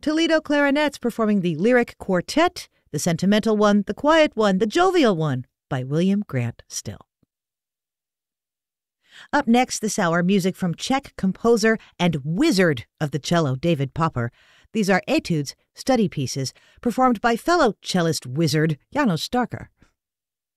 Toledo Clarinets performing the Lyric Quartet, the Sentimental One, the Quiet One, the Jovial One by William Grant Still. Up next this hour, music from Czech composer and wizard of the cello, David Popper. These are etudes, study pieces, performed by fellow cellist wizard János Starker.